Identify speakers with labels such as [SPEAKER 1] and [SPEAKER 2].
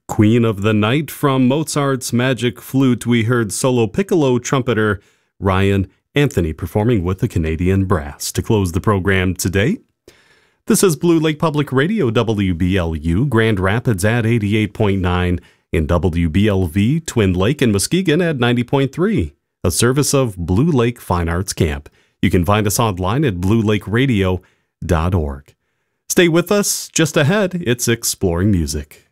[SPEAKER 1] Queen of the Night from Mozart's Magic Flute, we heard solo piccolo trumpeter Ryan Anthony performing with the Canadian Brass. To close the program today, this is Blue Lake Public Radio, WBLU, Grand Rapids at 88.9, in WBLV, Twin Lake and Muskegon at 90.3, a service of Blue Lake Fine Arts Camp. You can find us online at bluelakeradio.org. Stay with us. Just ahead, it's Exploring Music.